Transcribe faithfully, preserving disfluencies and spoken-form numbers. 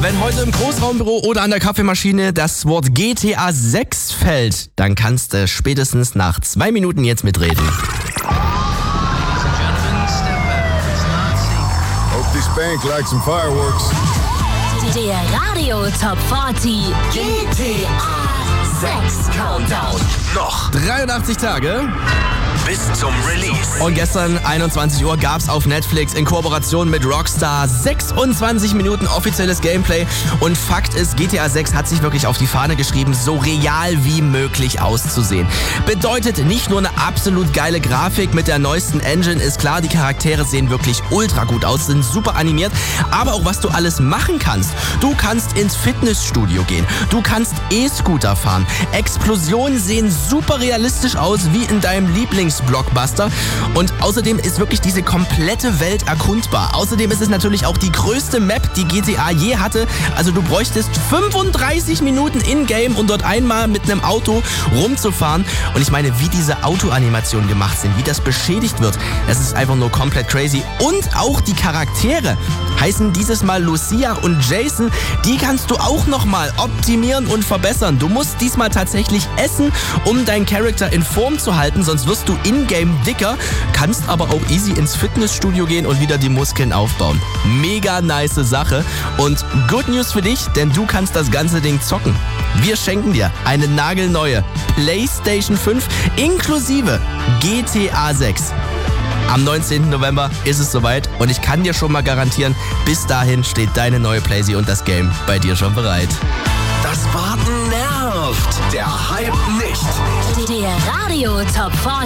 Wenn heute im Großraumbüro oder an der Kaffeemaschine das Wort G T A sechs fällt, dann kannst du spätestens nach zwei Minuten jetzt mitreden. Hope this bank likes some fireworks. Der Radio Top vierzig G T A sechs Countdown. Noch dreiundachtzig Tage bis zum Release. Und gestern einundzwanzig Uhr gab's auf Netflix in Kooperation mit Rockstar sechsundzwanzig Minuten offizielles Gameplay. Und Fakt ist, G T A sechs hat sich wirklich auf die Fahne geschrieben, so real wie möglich auszusehen. Bedeutet nicht nur eine absolut geile Grafik mit der neuesten Engine, ist klar, die Charaktere sehen wirklich ultra gut aus, sind super animiert, aber auch was du alles machen kannst. Du kannst ins Fitnessstudio gehen, du kannst E-Scooter fahren, Explosionen sehen super realistisch aus wie in deinem Lieblingsblockbuster und außerdem ist wirklich diese komplette Welt erkundbar. Außerdem ist es natürlich auch die größte Map, die G T A je hatte. Also du bräuchtest fünfunddreißig Minuten in-game, um dort einmal mit einem Auto rumzufahren. Und ich meine, wie diese Autoanimationen gemacht sind, wie das beschädigt wird, das ist einfach nur komplett crazy. Und auch die Charaktere heißen dieses Mal Lucia und Jason. Die kannst du auch nochmal optimieren und verbessern. Du musst diesmal tatsächlich essen, um deinen Charakter in Form zu halten, sonst wirst du in-game dicker, kannst aber auch easy ins Fitnessstudio gehen und wieder die Muskeln aufbauen. Mega nice Sache und Good News für dich, denn du kannst das ganze Ding zocken. Wir schenken dir eine nagelneue PlayStation fünf inklusive G T A sechs. Am neunzehnten November ist es soweit und ich kann dir schon mal garantieren, bis dahin steht deine neue Playsee und das Game bei dir schon bereit. Das Warten nervt, der Hype nicht. Der Radio Top vierzig